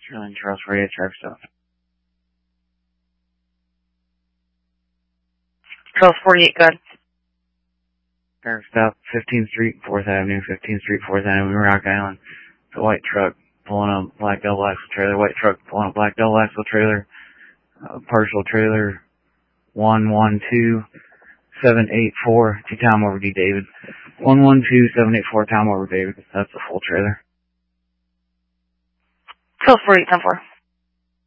Sterling Charles 48, track stop. Charles 48, good. Track stop, 15th Street, 4th Avenue, 15th Street, 4th Avenue, Rock Island. The white truck pulling a black double axle trailer, white truck pulling a black double axle trailer, partial trailer, 112784, to Tom over D. David. 112784, Tom over David. That's the full trailer. Charles 48, 10-4.